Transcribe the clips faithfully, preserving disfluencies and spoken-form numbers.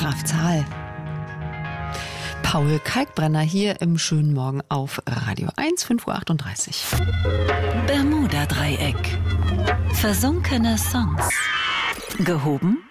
Graf Zahl. Paul Kalkbrenner hier im schönen Morgen auf Radio eins, fünf Uhr achtunddreißig. Bermuda-Dreieck. Versunkene Songs. Gehoben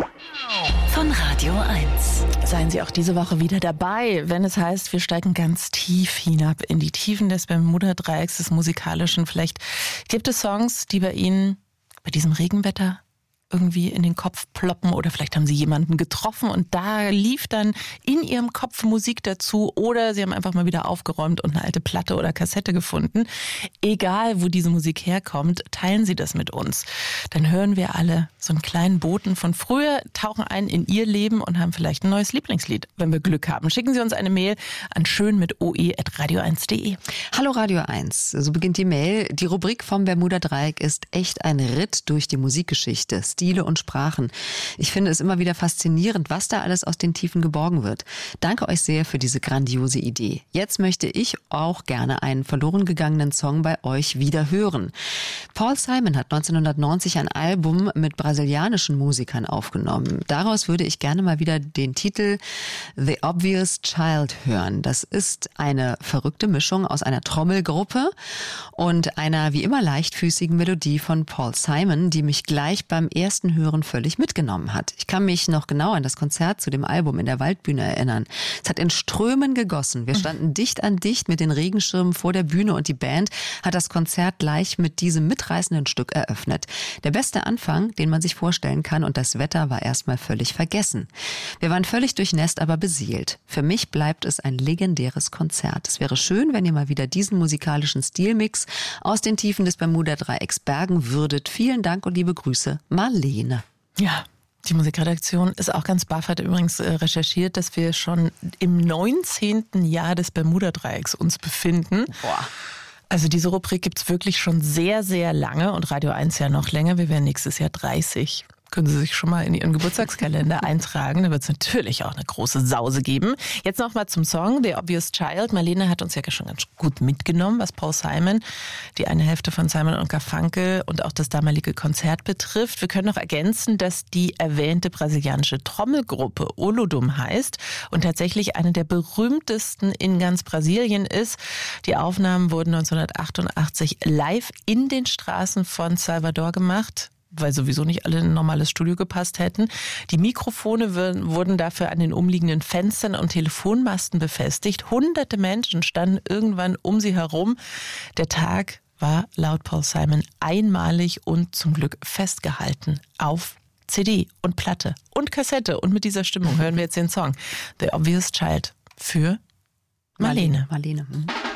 von Radio eins. Seien Sie auch diese Woche wieder dabei, wenn es heißt, wir steigen ganz tief hinab in die Tiefen des Bermuda-Dreiecks, des Musikalischen. Vielleicht gibt es Songs, die bei Ihnen bei diesem Regenwetter irgendwie in den Kopf ploppen, oder vielleicht haben Sie jemanden getroffen und da lief dann in Ihrem Kopf Musik dazu, oder Sie haben einfach mal wieder aufgeräumt und eine alte Platte oder Kassette gefunden. Egal, wo diese Musik herkommt, teilen Sie das mit uns. Dann hören wir alle so einen kleinen Boten von früher, tauchen ein in Ihr Leben und haben vielleicht ein neues Lieblingslied, wenn wir Glück haben. Schicken Sie uns eine Mail an schön mit oe at radio eins punkt de. Hallo Radio eins, so beginnt die Mail. Die Rubrik vom Bermuda-Dreieck ist echt ein Ritt durch die Musikgeschichte. Stile und Sprachen. Ich finde es immer wieder faszinierend, was da alles aus den Tiefen geborgen wird. Danke euch sehr für diese grandiose Idee. Jetzt möchte ich auch gerne einen verloren gegangenen Song bei euch wieder hören. Paul Simon hat neunzehnhundertneunzig ein Album mit brasilianischen Musikern aufgenommen. Daraus würde ich gerne mal wieder den Titel The Obvious Child hören. Das ist eine verrückte Mischung aus einer Trommelgruppe und einer wie immer leichtfüßigen Melodie von Paul Simon, die mich gleich beim ersten Hören völlig mitgenommen hat. Ich kann mich noch genau an das Konzert zu dem Album in der Waldbühne erinnern. Es hat in Strömen gegossen. Wir standen dicht an dicht mit den Regenschirmen vor der Bühne und die Band hat das Konzert gleich mit diesem mitreißenden Stück eröffnet. Der beste Anfang, den man sich vorstellen kann, und das Wetter war erstmal völlig vergessen. Wir waren völlig durchnässt, aber beseelt. Für mich bleibt es ein legendäres Konzert. Es wäre schön, wenn ihr mal wieder diesen musikalischen Stilmix aus den Tiefen des Bermuda-Dreiecks bergen würdet. Vielen Dank und liebe Grüße, Marlene. Ja, die Musikredaktion ist auch ganz baff, hat übrigens recherchiert, dass wir schon im neunzehnten Jahr des Bermuda-Dreiecks uns befinden. Boah. Also diese Rubrik gibt's wirklich schon sehr, sehr lange und Radio eins ja noch länger. Wir werden nächstes Jahr dreißig. Können Sie sich schon mal in Ihren Geburtstagskalender eintragen. Da wird es natürlich auch eine große Sause geben. Jetzt noch mal zum Song The Obvious Child. Marlene hat uns ja schon ganz gut mitgenommen, was Paul Simon, die eine Hälfte von Simon und Garfunkel und auch das damalige Konzert betrifft. Wir können noch ergänzen, dass die erwähnte brasilianische Trommelgruppe Olodum heißt und tatsächlich eine der berühmtesten in ganz Brasilien ist. Die Aufnahmen wurden neunzehnhundertachtundachtzig live in den Straßen von Salvador gemacht, weil sowieso nicht alle in ein normales Studio gepasst hätten. Die Mikrofone wurden dafür an den umliegenden Fenstern und Telefonmasten befestigt. Hunderte Menschen standen irgendwann um sie herum. Der Tag war laut Paul Simon einmalig und zum Glück festgehalten auf C D und Platte und Kassette. Und mit dieser Stimmung hören wir jetzt den Song The Obvious Child für Marlene. Marlene. Marlene.